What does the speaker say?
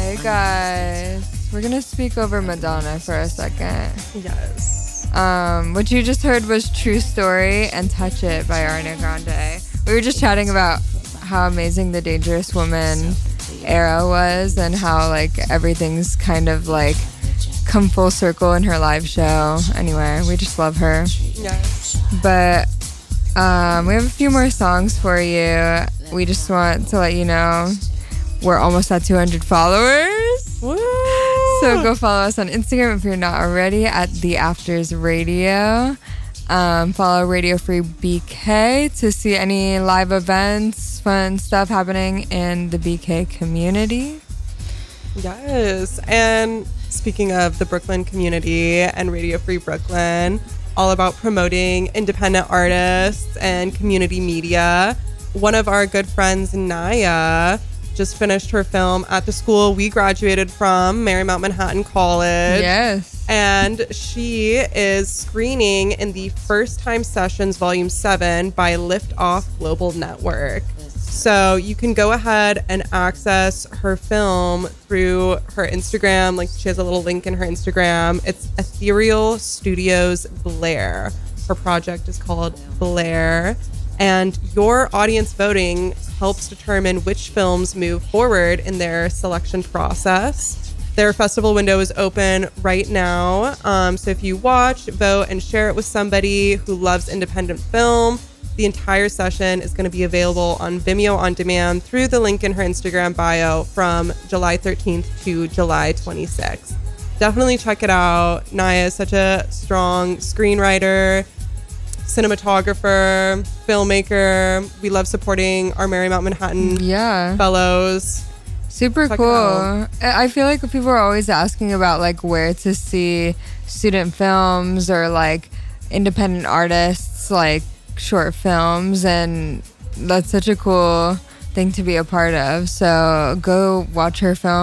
Hey guys, we're gonna speak over Madonna for a second. Yes. What you just heard was True Story and Touch It by Ariana Grande. We were just chatting about how amazing the Dangerous Woman era was and how like everything's kind of like come full circle in her live show. Anyway, we just love her. Yes. But we have a few more songs for you. We just want to let you know we're almost at 200 followers. Woo! So go follow us on Instagram if you're not already at The Afters Radio. Follow Radio Free BK to see any live events, fun stuff happening in the BK community. Yes. And speaking of the Brooklyn community and Radio Free Brooklyn, all about promoting independent artists and community media. One of our good friends, Naya, just finished her film at the school we graduated from, Marymount Manhattan College. Yes. And she is screening in the First Time Sessions Volume 7 by Lift Off Global Network. So you can go ahead and access her film through her Instagram. Like, she has a little link in her Instagram. It's Ethereal Studios Blair. Her project is called Blair. And your audience voting helps determine which films move forward in their selection process. Their festival window is open right now. So if you watch, vote, and share it with somebody who loves independent film, the entire session is going to be available on Vimeo On Demand through the link in her Instagram bio from July 13th to July 26th. Definitely check it out. Naya is such a strong screenwriter, cinematographer, filmmaker. We love supporting our Marymount Manhattan fellows. Super cool. I feel like people are always asking about like where to see student films or like independent artists, like short films, and that's such a cool thing to be a part of. So go watch her film.